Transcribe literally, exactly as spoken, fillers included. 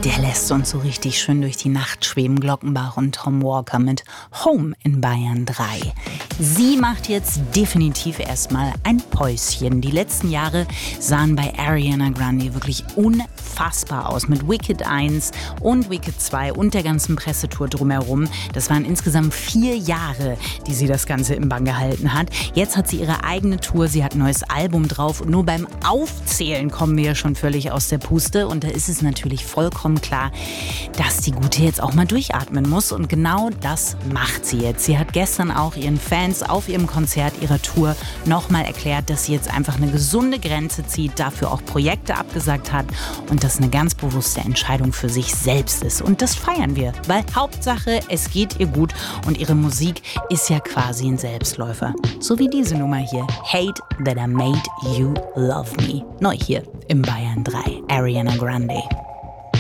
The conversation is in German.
Der lässt uns so richtig schön durch die Nacht schweben. Glockenbach und Tom Walker mit Home in Bayern drei. Sie macht jetzt definitiv erstmal ein Päuschen. Die letzten Jahre sahen bei Ariana Grande wirklich unfassbar aus. Mit Wicked eins und Wicked zwei und der ganzen Pressetour drumherum. Das waren insgesamt vier Jahre, die sie das Ganze im Bann gehalten hat. Jetzt hat sie ihre eigene Tour, sie hat ein neues Album drauf. Und nur beim Aufzählen kommen wir ja schon völlig aus der Puste. Und da ist es natürlich vollkommen klar, dass die Gute jetzt auch mal durchatmen muss. Und genau das macht sie jetzt. Sie hat gestern auch ihren Fans auf ihrem Konzert ihrer Tour nochmal erklärt, dass sie jetzt einfach eine gesunde Grenze zieht, dafür auch Projekte abgesagt hat und das eine ganz bewusste Entscheidung für sich selbst ist. Und das feiern wir, weil Hauptsache, es geht ihr gut und ihre Musik ist ja quasi ein Selbstläufer. So wie diese Nummer hier, Hate That I Made You Love Me. Neu hier im Bayern drei, Ariana Grande.